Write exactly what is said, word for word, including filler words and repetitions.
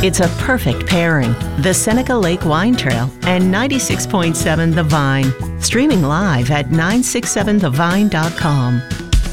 It's a perfect pairing. The Seneca Lake Wine Trail and ninety-six point seven The Vine. Streaming live at nine six seven the vine dot com.